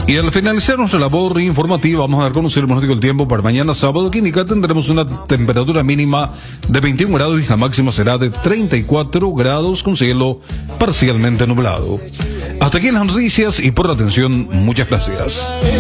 Y al finalizar nuestra labor informativa, vamos a dar a conocer el pronóstico del tiempo para mañana sábado. Aquí en Ica tendremos una temperatura mínima de 21 grados y la máxima será de 34 grados con cielo parcialmente nublado. Hasta aquí las noticias y por la atención, muchas gracias.